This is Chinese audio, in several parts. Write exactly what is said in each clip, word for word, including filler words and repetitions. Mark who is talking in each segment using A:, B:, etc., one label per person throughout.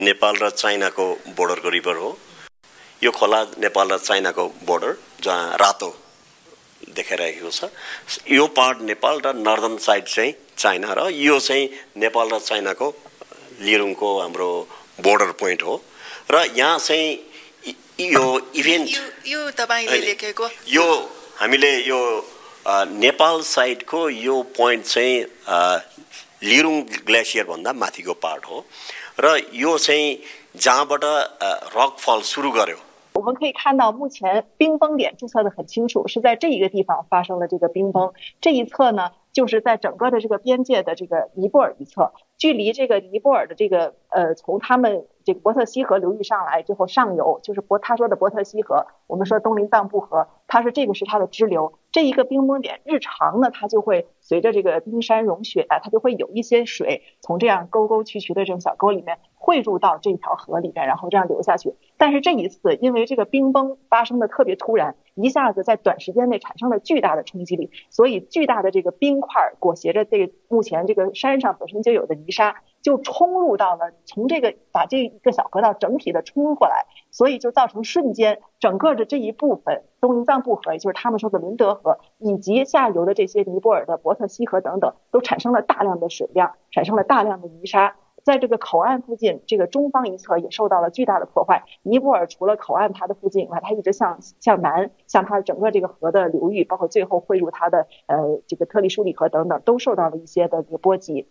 A: नेपाल र चाइनाको बोर्डरको रिभर हो। यो खोला नेपाल र चाइनाको बोर्डर जहाँ रातो देखाइरहेको छ। यो पार्ट नेपाल र नर्दर्न साइड चाहिँ चाइना र यो चाहिँ नेपाल र चाइनाको लिरुङको हाम्रो बोर्डर पोइन्ट हो र यहाँ चाहिँ यो इभेन्ट
B: यो तपाईले लेखेको
A: यो हामीले यो नेपाल साइडको यो पोइन्ट चाहिँ लिरुङ ग्लेसियर भन्दा माथिको पार्ट हो र यो चाहिँ जहाँबाट रक फल सुरु गर्यो。
C: 我们可以看到，目前冰崩点注册的很清楚，是在这一个地方发生了这个冰崩。这一侧呢，就是在整个的这个边界的这个尼泊尔一侧，距离这个尼泊尔的这个呃，从他们这个伯特溪河流域上来之后上游，就是伯他说的伯特溪河，我们说东林藏布河，它是这个是它的支流。这一个冰崩点，日常呢，它就会随着这个冰山融雪啊，它就会有一些水从这样沟沟渠渠的这种小沟里面汇入到这条河里面，然后这样流下去。但是这一次，因为这个冰崩发生的特别突然，一下子在短时间内产生了巨大的冲击力，所以巨大的这个冰块裹挟着这个目前这个山上本身就有的泥沙，就冲入到了从这个把这一个小河道整体的冲过来，所以就造成瞬间整个的这一部分东林藏布河，也就是他们说的伦德河，以及下游的这些尼泊尔的伯特溪河等等，都产生了大量的水量，产生了大量的泥沙。在这个口岸附近，这个中方一侧也受到了巨大的破坏。尼泊尔除了口岸它的附近以外，它一直向向南，向它整个这个河的流域，包括最后汇入它的呃这个特立舒里河等等，都受到了一些的这个波及。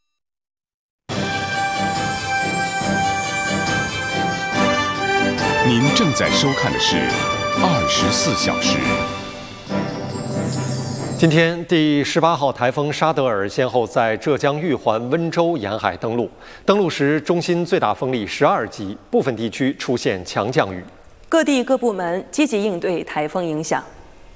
D: 您正在收看的是二十四小时。
E: 今天第十八号台风沙德尔先后在浙江玉环、温州沿海登陆，登陆时中心最大风力十二级，部分地区出现强降雨。
F: 各地各部门积极应对台风影响。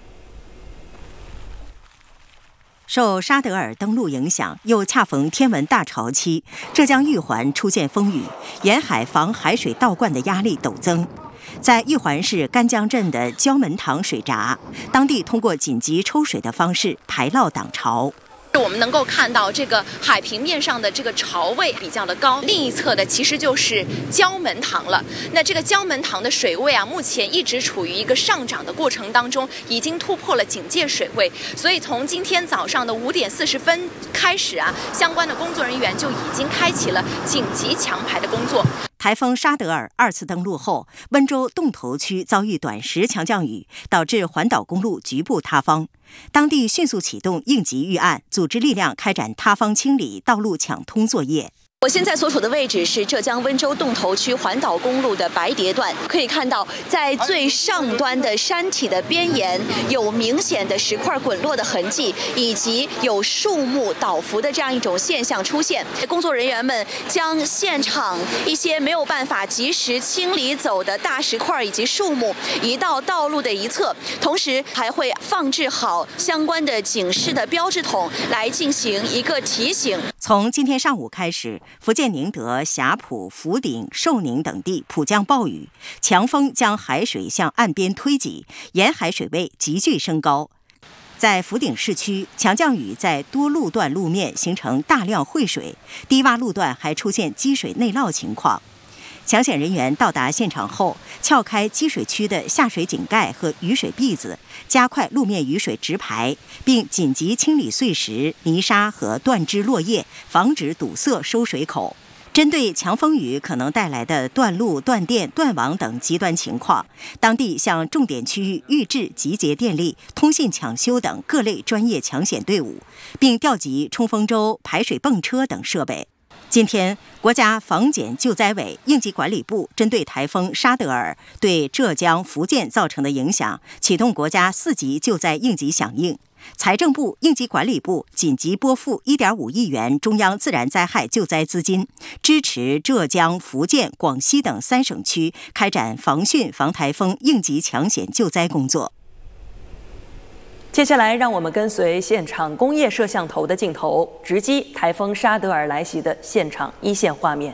G: 受沙德尔登陆影响，又恰逢天文大潮期，浙江玉环出现风雨，沿海防海水倒灌的压力陡增。在玉环市干江镇的焦门塘水闸，当地通过紧急抽水的方式排涝挡潮。
H: 我们能够看到这个海平面上的这个潮位比较的高，另一侧的其实就是焦门塘了。那这个焦门塘的水位啊，目前一直处于一个上涨的过程当中，已经突破了警戒水位。所以从今天早上的五点四十分开始啊，相关的工作人员就已经开启了紧急强排的工作。
G: 台风沙德尔二次登陆后，温州洞头区遭遇短时强降雨，导致环岛公路局部塌方。当地迅速启动应急预案，组织力量开展塌方清理、道路抢通作业。
I: 我现在所处的位置是浙江温州洞头区环岛公路的白叠段，可以看到在最上端的山体的边沿有明显的石块滚落的痕迹，以及有树木倒伏的这样一种现象出现。工作人员们将现场一些没有办法及时清理走的大石块以及树木移到道路的一侧，同时还会放置好相关的警示的标志筒来进行一个提醒。
G: 从今天上午开始，福建宁德、霞浦、福鼎、寿宁等地普降暴雨，强风将海水向岸边推挤，沿海水位急剧升高。在福鼎市区，强降雨在多路段路面形成大量汇水，低洼路段还出现积水内涝情况。抢险人员到达现场后，撬开积水区的下水井盖和雨水篦子，加快路面雨水直排，并紧急清理碎石、泥沙和断枝落叶，防止堵塞收水口。针对强风雨可能带来的断路、断电、断网等极端情况，当地向重点区域预置集结电力、通信抢修等各类专业抢险队伍，并调集冲锋舟、排水泵车等设备。今天，国家防检救灾委、应急管理部针对台风沙德尔对浙江、福建造成的影响，启动国家四级救灾应急响应。财政部、应急管理部紧急拨付 一点五亿元中央自然灾害救灾资金，支持浙江、福建、广西等三省区开展防汛防台风应急抢险救灾工作。
F: 接下来，让我们跟随现场工业摄像头的镜头，直击台风沙德尔来袭的现场一线画面。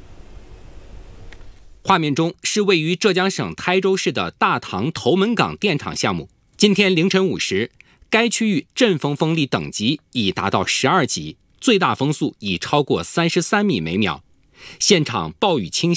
J: 画面中是位于浙江省台州市的大塘头门港电厂项目。今天凌晨五时，该区域阵风风力等级已达到十二级，最大风速已超过三十三米每秒。 现场暴雨倾